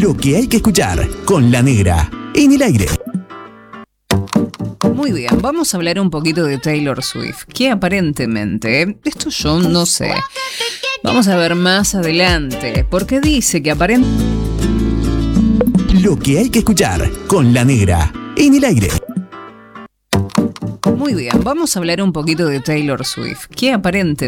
Lo que hay que escuchar con La Negra en el aire. Muy bien, vamos a hablar un poquito de Taylor Swift, que aparentemente, esto yo no sé, vamos a ver más adelante, porque dice que aparentemente... Lo que hay que escuchar con La Negra en el aire. Muy bien, vamos a hablar un poquito de Taylor Swift, que aparentemente...